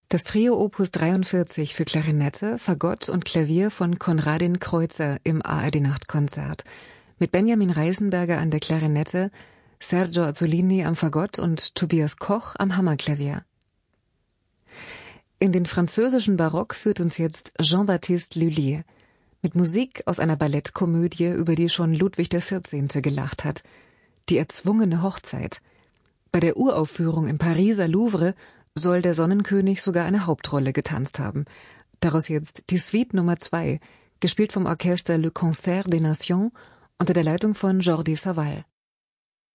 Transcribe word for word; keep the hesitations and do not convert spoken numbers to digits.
Das Trio Opus dreiundvierzig für Klarinette, Fagott und Klavier von Konradin Kreutzer im A R D-Nachtkonzert. Mit Benjamin Reisenberger an der Klarinette, Sergio Azzolini am Fagott und Tobias Koch am Hammerklavier. In den französischen Barock führt uns jetzt Jean-Baptiste Lully mit Musik aus einer Ballettkomödie, über die schon Ludwig der Vierzehnte gelacht hat. Die erzwungene Hochzeit. Bei der Uraufführung im Pariser Louvre soll der Sonnenkönig sogar eine Hauptrolle getanzt haben. Daraus jetzt die Suite Nummer zwei, gespielt vom Orchester Le Concert des Nations unter der Leitung von Jordi Savall.